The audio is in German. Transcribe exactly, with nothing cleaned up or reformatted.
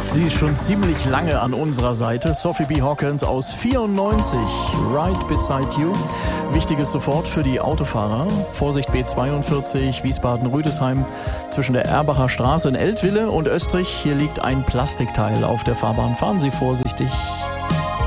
Sie ist schon ziemlich lange an unserer Seite. Sophie B. Hawkins aus vierundneunzig, Right Beside You. Wichtiges sofort für die Autofahrer. Vorsicht B zweiundvierzig, Wiesbaden-Rüdesheim zwischen der Erbacher Straße in Eltville und Österreich. Hier liegt ein Plastikteil auf der Fahrbahn. Fahren Sie vorsichtig.